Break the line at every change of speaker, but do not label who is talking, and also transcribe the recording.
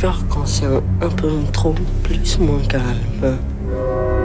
préfère quand c'est un peu trop plus moins calme.